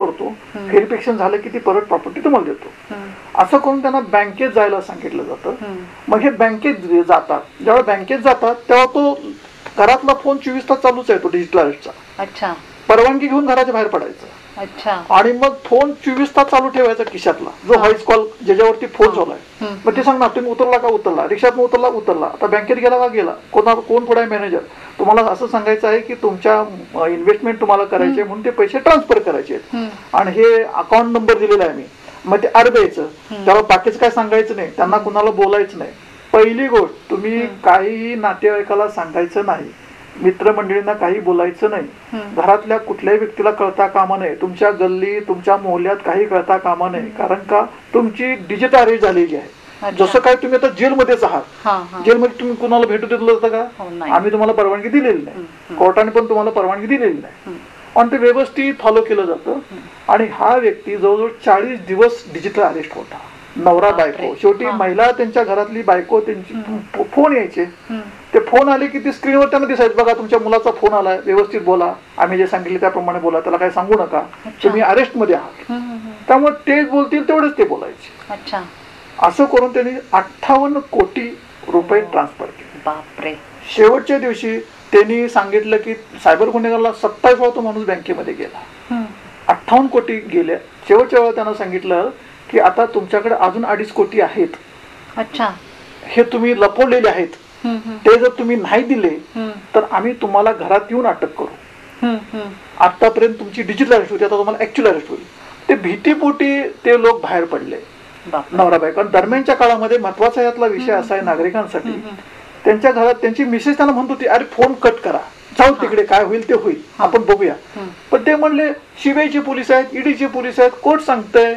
करतो, व्हेरिफिकेशन झालं की ती परत प्रॉपर्टी तुम्हाला देतो, असं करून त्यांना बँकेत जायला सांगितलं जातं. मग हे बँकेत जातात. जेव्हा बँकेत जातात तेव्हा तो घरातला फोन 24 तास चालूच आहे, तो डिजिटल अरेस्टचा. अच्छा. परवानगी घेऊन घराच्या बाहेर पडायचं. अच्छा. आणि मग फोन 24 तास चालू ठेवायचा खिशातला, जो व्हॉइस कॉल ज्याच्यावरती फोन चालू आहे. मग ते सांगणार तुम्ही उतरला का, उतरला, रिक्षात उतरला, आता बँकेत गेला का गेला, कोण पुढे मॅनेजर, तुम्हाला असं सांगायचं आहे की तुमच्या इन्व्हेस्टमेंट तुम्हाला करायचे म्हणून ते पैसे ट्रान्सफर करायचे आणि हे अकाउंट नंबर दिलेला आहे मी. मग ते द्यायचं. त्याला बाकीच काय सांगायचं नाही, त्यांना कुणाला बोलायचं नाही. पहिली गोष्ट, तुम्ही काहीही नातेवाईकाला सांगायचं नाही, मित्रमंडळींना काही बोलायचं नाही, घरातल्या कुठल्याही व्यक्तीला कळता कामा नये, तुमच्या गल्ली तुमच्या मोहल्ल्यात काही कळता कामा नये. कारण का तुमची डिजिटल अरेस्ट झालेली आहे. जसं काय तुम्ही आता जेलमध्येच आहात, जेलमध्ये तुम्ही कुणाला भेटू देत होतं का, आम्ही तुम्हाला परवानगी दिलेली नाही, कोर्टाने पण तुम्हाला परवानगी दिलेली नाही. आणि ते व्यवस्थित फॉलो केलं जातं. आणि हा व्यक्ती जवळजवळ 40 दिवस डिजिटल अरेस्ट होता. नवरा बायको, शेवटी महिला त्यांच्या घरातली बायको, त्यांची फोन यायचे, ते फोन आले की ती स्क्रीनवर त्यांना दिसायचं, बघा तुमच्या मुलाचा फोन आलाय, व्यवस्थित बोला, आम्ही जे सांगितले त्याप्रमाणे बोला, त्याला काही सांगू नका, तुम्ही अरेस्ट मध्ये आहात. त्यामुळे ते बोलतील तेवढेच ते बोलायचे. असं करून त्यांनी 58 कोटी रुपये ट्रान्सफर केले. बापरे. शेवटच्या दिवशी त्यांनी सांगितलं की सायबर गुन्हेगारला 27 तो माणूस बँकेमध्ये गेला, 58 कोटी गेले. शेवटच्या वेळा त्यांना सांगितलं की आता तुमच्याकडे अजून 2.5 कोटी आहेत. अच्छा. हे तुम्ही लपवलेले आहेत, ते जर तुम्ही नाही दिले तर आम्ही तुम्हाला घरात येऊन अटक करू. आतापर्यंत तुमची डिजिटल अरेस्ट होती, आता तुम्हाला ऍक्च्युअल अरेस्ट होईल. ते भीतीपोटी ते लोक बाहेर पडले, नवरा बायको. दरम्यानच्या काळामध्ये महत्वाचा यातला विषय असा आहे नागरिकांसाठी, त्यांच्या घरात त्यांची मिसेस त्यांना म्हणत होती अरे फोन कट करा, जाऊ तिकडे, काय होईल ते होईल, आपण बघूया. पण ते म्हणले सीबीआयचे पोलीस आहेत, ईडीचे पोलीस आहेत, कोर्ट सांगतंय,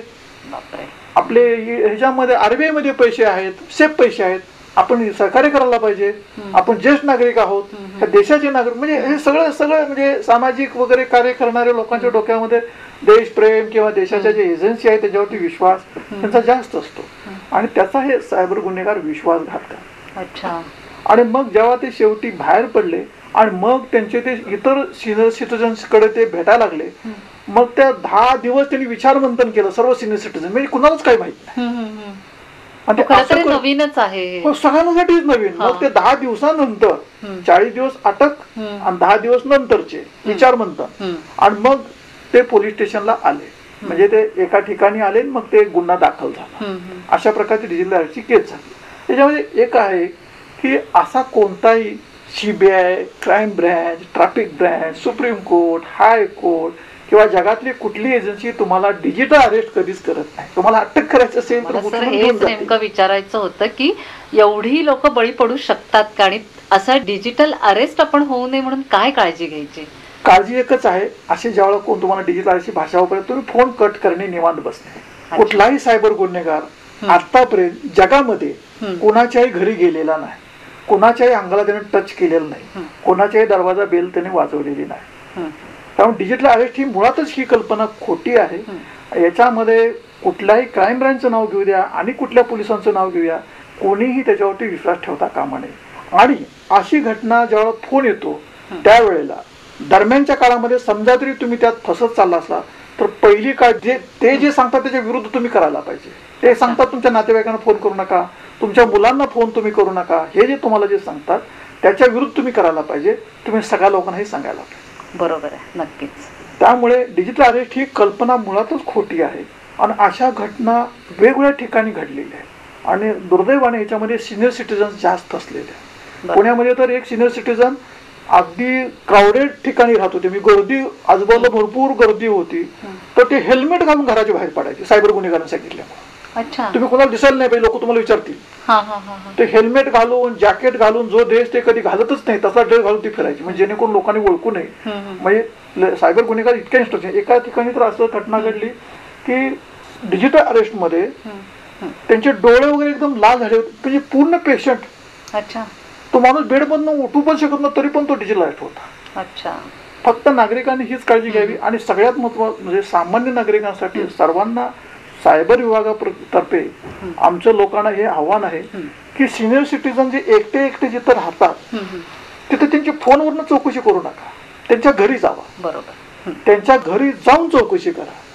आपले ह्याच्यामध्ये आरबीआय मध्ये पैसे आहेत, सेफ पैसे आहेत, आपण सहकार्य करायला पाहिजे, आपण ज्येष्ठ नागरिक आहोत, देशाचे नागरिक. म्हणजे हे सगळं म्हणजे सामाजिक वगैरे कार्य करणाऱ्या लोकांच्या डोक्यामध्ये देशप्रेम किंवा देशाच्या जे एजन्सी आहे त्याच्यावरती विश्वास त्यांचा जास्त असतो आणि त्याचा हे सायबर गुन्हेगार विश्वास घालतात. अच्छा. आणि मग जेव्हा ते शेवटी बाहेर पडले आणि मग त्यांचे ते इतर सिनियर सिटीजन्स कडे ते भेटायला लागले, मग त्या 10 दिवस त्यांनी विचारमंथन केलं सर्व सिनियर सिटीजन, म्हणजे कुणालाच काही माहित नाही. नवीनच आहे, सगळ्यांसाठीच नवीन. मग ते 10 दिवसानंतर 40 दिवस अटक आणि 10 दिवस नंतरचे विचारमंथन, आणि मग ते पोलीस स्टेशनला आले, म्हणजे ते एका ठिकाणी आले, मग ते गुन्हा दाखल झाला. अशा प्रकारची डिजिटल अरेस्टची केस झाली. त्याच्यामध्ये एक आहे की असा कोणताही CBI, crime branch, traffic branch, supreme court, high court किंवा जगातली कुठली एजन्सी तुम्हाला डिजिटल अरेस्ट कधीच करत नाही. तुम्हाला अटक करायचं असेल तर हेच नेमकं विचारायचं होतं की एवढी लोक बळी पडू शकतात का, आणि असं डिजिटल अरेस्ट आपण होऊ नये म्हणून काय काळजी घ्यायची? काळजी एकच आहे, असे ज्यावेळेला कोण तुम्हाला डिजिटल अरेस्टची भाषा वापरेल तुम्ही फोन कट करणे, निवांत बसणे. कुठलाही सायबर गुन्हेगार आतापर्यंत जगामध्ये कोणाच्याही घरी गेलेला नाही, कोणाच्याही अंगाला त्याने टच केलेलं नाही, कोणाच्याही दरवाजा बेल त्याने वाजवलेली नाही. त्यामुळे डिजिटल अरेस्ट ही मुळातच ही कल्पना खोटी आहे. याच्यामध्ये कुठल्याही क्राईम ब्रँचचं नाव घेऊ द्या आणि कुठल्या पोलिसांचं नाव घेऊया, कोणीही त्याच्यावरती विश्वास ठेवता कामा नये. आणि अशी घटना जेव्हा फोन येतो त्यावेळेला दरम्यानच्या काळामध्ये समजा तरी तुम्ही त्यात फसत चालला असला तर पहिली काळ ते जे सांगतात त्याच्या विरुद्ध तुम्ही करायला पाहिजे. ते सांगतात तुमच्या नातेवाईकांना फोन करू नका, तुमच्या मुलांना फोन तुम्ही करू नका, हे जे तुम्हाला जे सांगतात त्याच्या विरुद्ध तुम्ही करायला पाहिजे. तुम्ही सगळ्या लोकांनाही सांगायला पाहिजे. बरोबर आहे, नक्कीच. त्यामुळे डिजिटल अरेस्ट ही कल्पना मुळातच खोटी आहे आणि अशा घटना वेगवेगळ्या ठिकाणी घडलेल्या आहेत आणि दुर्दैवाने याच्यामध्ये सिनियर सिटीजन जास्त असलेले आहेत. पुण्यामध्ये तर एक सिनियर सिटीजन अगदी क्राऊडेड ठिकाणी राहत होते, मी गर्दी आजूबाजूला भरपूर गर्दी होती, तर ते हेल्मेट घालून घराच्या बाहेर पडायचे सायबर गुन्हेगारांनी सांगितल्यामुळे. तुम्ही कोणाला दिसायला नाही पाहिजे, लोक तुम्हाला विचारतील. ते हेल्मेट घालून, जॅकेट घालून, जो ड्रेस ते कधी घालतच नाही तसा ड्रेस घालून ती फिरायची, म्हणजे जेणेकरून लोकांनी ओळखू नये. म्हणजे सायबर गुन्हेगार इतक्या इन्स्ट्रक्शन. एका ठिकाणी तर असं घटना घडली की डिजिटल अरेस्ट मध्ये त्यांचे डोळे वगैरे एकदम लाल झाले होते, म्हणजे पूर्ण पेशंट, तो माणूस बेडमधून उठू पण शकत नाही तरी पण तो डिजिटल अरेस्ट होता. फक्त नागरिकांनी हीच काळजी घ्यावी आणि सगळ्यात महत्त्वाचं म्हणजे सामान्य नागरिकांसाठी सर्वांना सायबर विभागातर्फे आमच्या लोकांना हे आव्हान आहे की सिनियर सिटीजन जे एकटे जिथं राहतात तिथे त्यांची फोनवरनं चौकशी करू नका, त्यांच्या घरी जावा, त्यांच्या घरी जाऊन चौकशी करा.